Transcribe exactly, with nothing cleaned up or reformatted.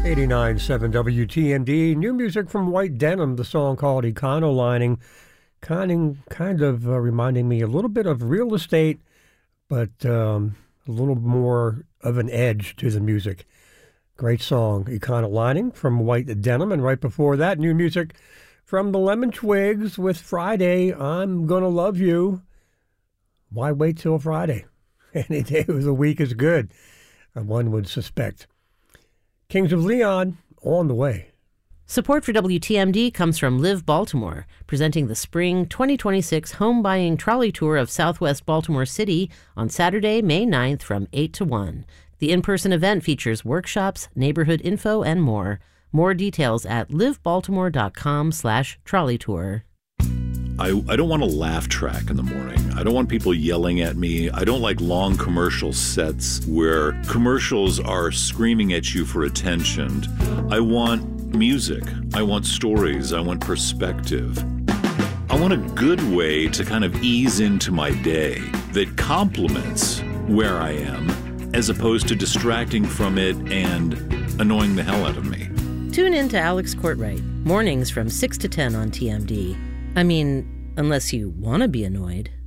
eighty-nine point seven W T M D. New music from White Denim, the song called Econolining. Kind of, kind of uh, reminding me a little bit of Real Estate, but um, a little more of an edge to the music. Great song, Econolining from White Denim. And right before that, new music from the Lemon Twigs with Friday, I'm Gonna Love You. Why wait till Friday? Any day of the week is good, one would suspect. Kings of Leon, on the way. Support for W T M D comes from Live Baltimore, presenting the Spring twenty twenty-six Home Buying Trolley Tour of Southwest Baltimore City on Saturday, May ninth from eight to one. The in-person event features workshops, neighborhood info, and more. More details at livebaltimore.com slash trolley tour. I, I don't want a laugh track in the morning. I don't want people yelling at me. I don't like long commercial sets where commercials are screaming at you for attention. I want music. I want stories. I want perspective. I want a good way to kind of ease into my day that complements where I am as opposed to distracting from it and annoying the hell out of me. Tune in to Alex Courtwright, mornings from six to ten on T M D. I mean, unless you want to be annoyed.